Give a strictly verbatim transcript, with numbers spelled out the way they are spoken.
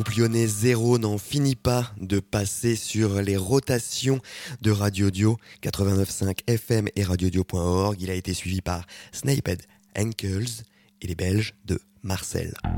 groupe lyonnais Zéro n'en finit pas de passer sur les rotations de Radio Dio quatre-vingt-neuf virgule cinq F M et radiodio point org. Il a été suivi par Sniped Ankles et les Belges de Marcel.